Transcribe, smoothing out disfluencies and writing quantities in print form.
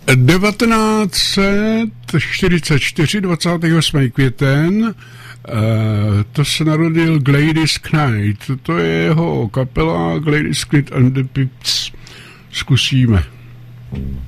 1944, 28. květen, to se narodil Gladys Knight. To je jeho kapela Gladys Knight and the Pips. Zkusíme.